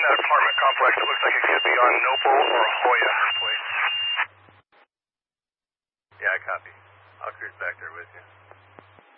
that apartment complex. It looks like it could be on Noble or Hoya Place. Yeah, I copy. I'll cruise back there with you.